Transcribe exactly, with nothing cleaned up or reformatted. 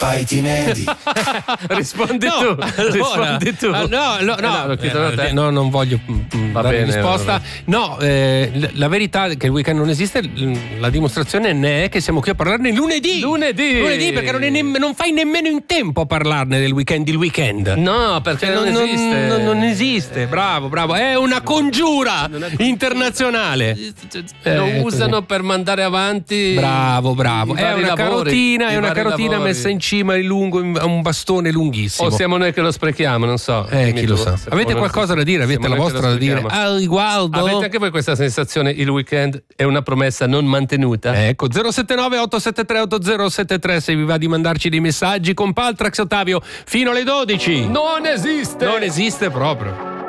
Paiti inedi. Rispondi No, tu, allora, rispondi tu. ah, no, no, no, Eh, lo chiedo a te. eh, no, non voglio mm, Va dare bene, risposta. va bene. No, eh, l- la verità è che il weekend non esiste, l- la dimostrazione ne è che siamo qui a parlarne lunedì. Lunedì. Lunedì, perché non, è nemm- non fai nemmeno in tempo a parlarne del weekend il weekend. No, perché Cioè, non, esiste. Non, non esiste, bravo, bravo. È una congiura Non è- internazionale. Lo Eh, usano così. per mandare avanti. Bravo, bravo. i È vari una lavori, carotina, i è una vari carotina lavori. messa in cima in lungo in- a un bastone lunghissimo. O siamo noi che lo sprechiamo, non so. Eh, Dimmi chi lo tu, sa. se Avete siamo qualcosa noi- da dire? Avete siamo la noi che vostra lo da dire sprechiamo. al riguardo? Avete anche voi questa sensazione? Il weekend è una promessa non mantenuta? Ecco, zero sette nove otto sette tre otto zero sette tre se vi va di mandarci dei messaggi con Paltrax Ottavio fino alle dodici. Non esiste! Non esiste proprio.